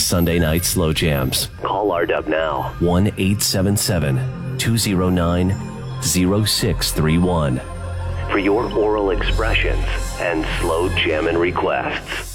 Sunday night slow jams. Call RDub now. 1-877-209-0631 for your oral expressions and slow jammin' requests.